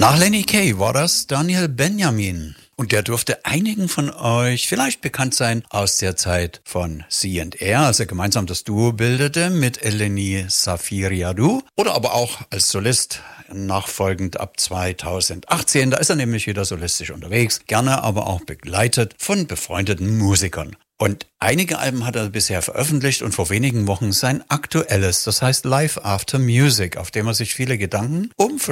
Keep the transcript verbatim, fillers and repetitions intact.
Nach Lenny Kaye war das Daniel Benjamin. Und der dürfte einigen von euch vielleicht bekannt sein aus der Zeit von C and R, als er gemeinsam das Duo bildete mit Eleni Safiriadou. Oder aber auch als Solist nachfolgend ab zweitausendachtzehn. Da ist er nämlich wieder solistisch unterwegs, gerne aber auch begleitet von befreundeten Musikern. Und einige Alben hat er bisher veröffentlicht und vor wenigen Wochen sein aktuelles, das heißt Live After Music, auf dem er sich viele Gedanken um